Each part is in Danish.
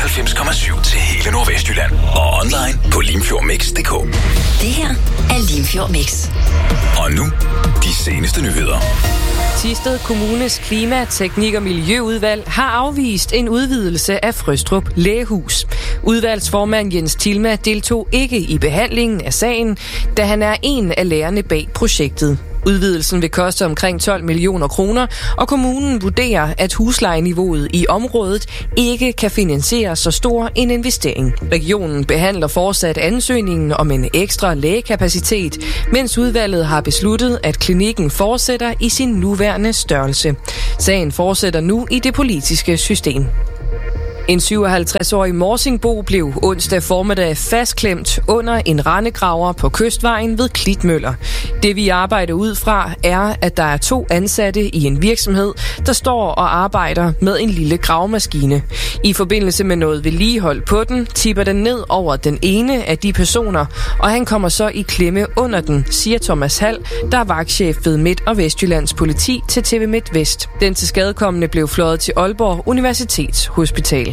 94,7 til hele Nordvestjylland. Og online på limfjordmix.dk. Det her er Limfjord Mix. Og nu, de seneste nyheder. Thisted Kommunes Klima-, Teknik- og Miljøudvalg har afvist en udvidelse af Frøstrup Lægehus. Udvalgsformand Jens Tilma deltog ikke i behandlingen af sagen, da han er en af lærerne bag projektet. Udvidelsen vil koste omkring 12 millioner kroner, og kommunen vurderer, at huslejeniveauet i området ikke kan finansiere så stor en investering. Regionen behandler fortsat ansøgningen om en ekstra lægekapacitet, mens udvalget har besluttet, at klinikken fortsætter i sin nuværende størrelse. Sagen fortsætter nu i det politiske system. En 57-årig morsingbo blev onsdag formiddag fastklemt under en rendegraver på Kystvejen ved Klitmøller. Det vi arbejder ud fra er, at der er 2 ansatte i en virksomhed, der står og arbejder med en lille gravemaskine. I forbindelse med noget vedligehold på den, tipper den ned over den ene af de personer, og han kommer så i klemme under den, siger Thomas Hall, der er vagtchef ved Midt- og Vestjyllands politi til TV Midt Vest. Den tilskadekomne blev fløjet til Aalborg Universitetshospital.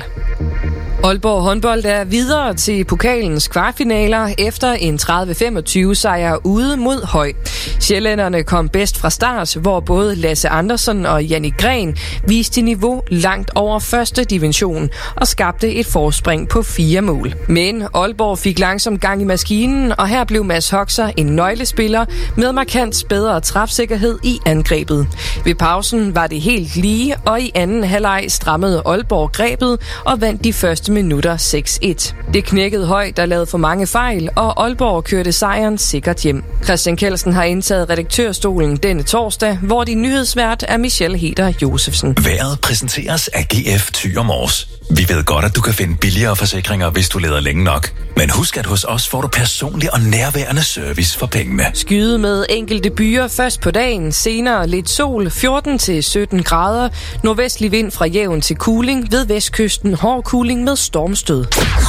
Aalborg håndbold er videre til pokalens kvartfinaler efter en 30-25 sejr ude mod Høj. Sjællænderne kom bedst fra start, hvor både Lasse Andersen og Jannik Gren viste niveau langt over første division og skabte et forspring på 4 mål. Men Aalborg fik langsomt gang i maskinen, og her blev Mads Hoxer en nøglespiller med markant bedre træfsikkerhed i angrebet. Ved pausen var det helt lige, og i anden halvleg strammede Aalborg grebet og vandt de første minutter 6-1. Det knækkede Høj, der lavede for mange fejl, og Aalborg kørte sejren sikkert hjem. Christian Kelsen har indtaget redaktørstolen denne torsdag, hvor din nyhedsvært er Michelle Heder Josefsen. Vejret præsenteres af GF Thy & Mors. Vi ved godt, at du kan finde billigere forsikringer, hvis du leder længe nok. Men husk, at hos os får du personlig og nærværende service for pengene. Skyde med enkelte byer først på dagen, senere lidt sol, 14-17 grader, nordvestlig vind fra jævn til kuling, ved vestkysten hård kuling med stormstød.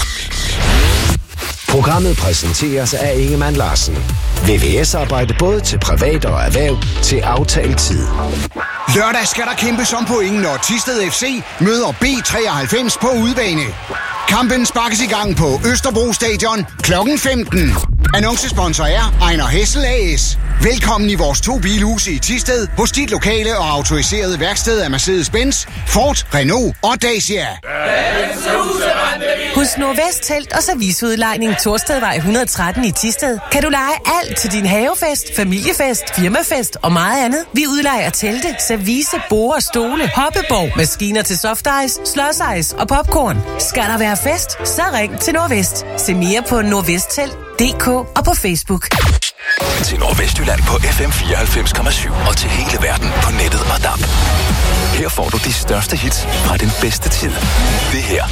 Programmet præsenteres af Ingemann Larsen. VVS-arbejde både til privat og erhverv til aftalt tid. Lørdag skal der kæmpes om point, når Thisted FC møder B93 på udebane. Kampen sparkes i gang på Østerbro Stadion kl. 15. Annoncesponsor er Ejner Hessel AS. Velkommen i vores 2 bilhuse i Thisted hos dit lokale og autoriserede værksted af Mercedes-Benz, Ford, Renault og Dacia. Hos Nordvest Telt og Serviceudlejning Torstedvej 113 i Thisted kan du leje alt til din havefest, familiefest, firmafest og meget andet. Vi udlejer telte, service, borde, stole, hoppeborg, maskiner til softice, slush-ice og popcorn. Skal der være fest, så ring til Nordvest. Se mere på nordvesttelt.dk og på Facebook. Til Nordvestjylland på FM 94,7 og til hele verden på nettet og DAB. Her får du de største hits fra den bedste tid. Det her